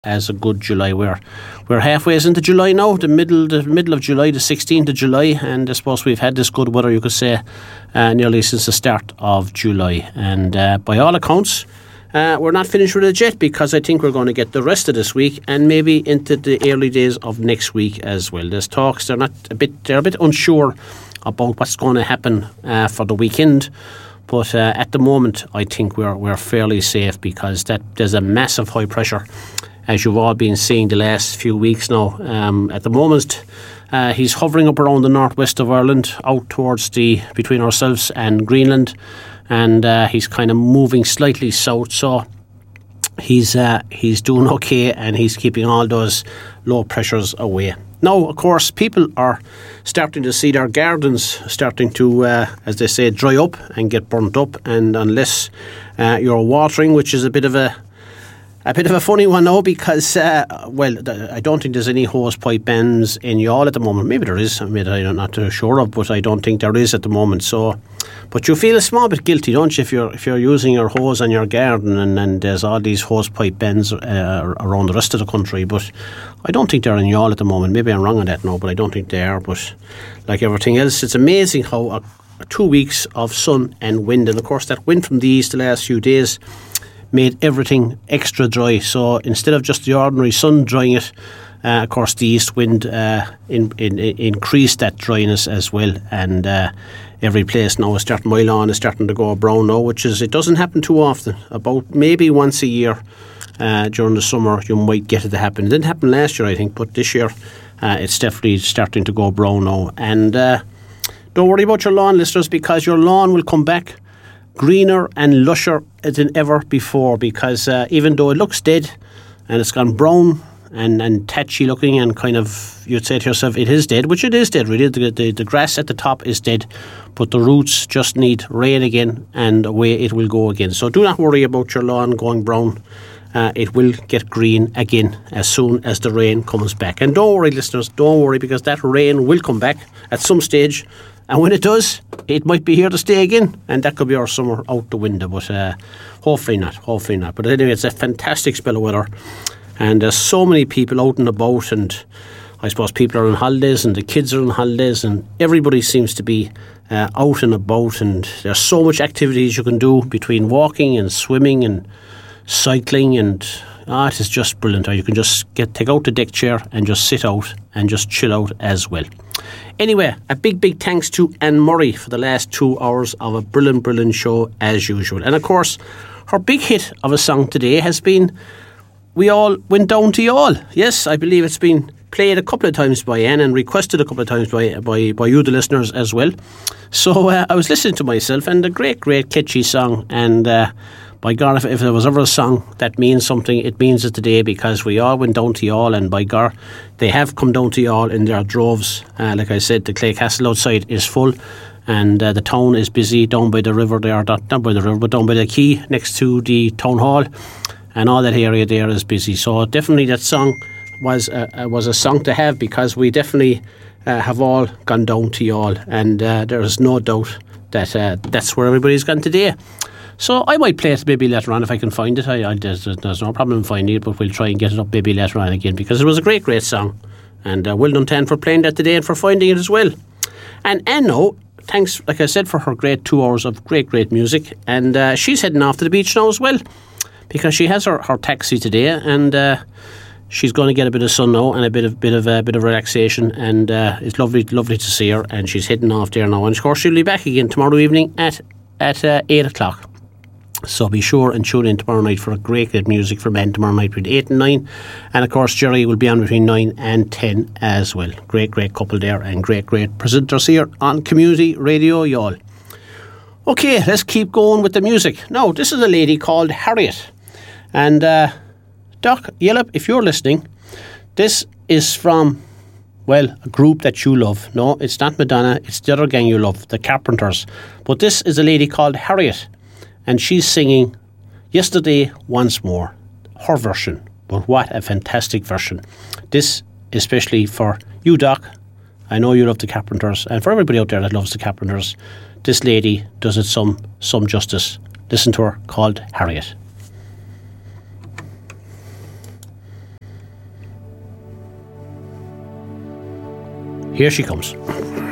as a good July. We're halfway into July now, the middle of July, the 16th of July, and I suppose we've had this good weather, you could say, nearly since the start of July. And by all accounts, we're not finished with it yet, because I think we're going to get the rest of this week and maybe into the early days of next week as well. There's talks; they're a bit unsure about what's going to happen for the weekend. But at the moment, I think we're fairly safe, because there's a massive high pressure, as you've all been seeing the last few weeks now. At the moment, he's hovering up around the northwest of Ireland, out towards between ourselves and Greenland, and he's kind of moving slightly south. So he's doing okay, and he's keeping all those low pressures away. Now, of course, people are starting to see their gardens starting to, as they say, dry up and get burnt up. And unless you're watering, which is a bit of a funny one now, because, I don't think there's any hose pipe bends in Youghal at the moment. Maybe there is. I'm not too sure of, but I don't think there is at the moment. So, but you feel a small bit guilty, don't you, if you're using your hose on your garden, and there's all these hose pipe bends around the rest of the country. But I don't think they're in Youghal at the moment. Maybe I'm wrong on that now, but I don't think they are. But like everything else, it's amazing how 2 weeks of sun and wind, and of course that wind from the east the last few days made everything extra dry. So instead of just the ordinary sun drying it, of course the east wind increased that dryness as well. And every place now is starting, my lawn is starting to go brown now, it doesn't happen too often. About maybe once a year during the summer you might get it to happen. It didn't happen last year, I think, but this year it's definitely starting to go brown now. And don't worry about your lawn, listeners, because your lawn will come back greener and lusher than ever before, because even though it looks dead and it's gone brown and tatchy looking, and kind of, you'd say to yourself, it is dead, which it is dead really. The grass at the top is dead, but the roots just need rain again, and away it will go again. So do not worry about your lawn going brown. It will get green again as soon as the rain comes back. And don't worry, listeners, don't worry, because that rain will come back at some stage. And when it does, it might be here to stay again, and that could be our summer out the window. But hopefully not. But anyway, it's a fantastic spell of weather, and there's so many people out and about, and I suppose people are on holidays, and the kids are on holidays, and everybody seems to be out and about, and there's so much activities you can do between walking and swimming and cycling, and it is just brilliant. Or you can just take out the deck chair and just sit out and just chill out as well. Anyway, a big thanks to Anne Murray for the last 2 hours of a brilliant show as usual. And of course, her big hit of a song today has been We All Went Down to Youghal. Yes, I believe it's been played a couple of times by Anne and requested a couple of times by you, the listeners, as well. So I was listening to myself, and a great catchy song. And by God, if there was ever a song that means something, it means it today, because we all went down to Youghal, and by God, they have come down to Youghal in their droves. Like I said, the Clay Castle outside is full, and the town is busy down by the river there, not by the river, but down by the quay next to the town hall, and all that area there is busy. So definitely that song was a song to have, because we definitely have all gone down to Youghal, and there is no doubt that that's where everybody's gone today. So I might play it maybe later on if I can find it. There's no problem in finding it, but we'll try and get it up maybe later on again, because it was a great song. And well done to Anne for playing that today and for finding it as well. And Anne, thanks, like I said, for her great 2 hours of great music. And she's heading off to the beach now as well, because she has her taxi today, and she's going to get a bit of sun now and a bit of relaxation. And it's lovely to see her. And she's heading off there now. And of course, she'll be back again tomorrow evening at 8 o'clock. So be sure and tune in tomorrow night for a great music from Anne tomorrow night between 8 and 9. And of course, Jerry will be on between 9 and 10 as well. Great couple there, and great presenters here on Community Radio Youghal. Okay, let's keep going with the music. Now, this is a lady called Harriet. And Doc Yellop, if you're listening, this is from, well, a group that you love. No, it's not Madonna, it's the other gang you love, the Carpenters. But this is a lady called Harriet, and she's singing Yesterday Once More, her version. But what a fantastic version. This especially for you, Doc. I know you love the Carpenters, and for everybody out there that loves the Carpenters, this lady does it some justice. Listen to her, called Harriet. Here she comes.